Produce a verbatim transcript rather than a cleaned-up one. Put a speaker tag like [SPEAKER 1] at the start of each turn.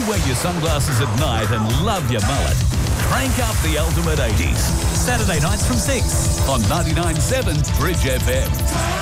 [SPEAKER 1] wear your sunglasses at night and love your mullet, crank up the Ultimate eighties.
[SPEAKER 2] Saturday nights from six.
[SPEAKER 1] On ninety-nine point seven Bridge F M.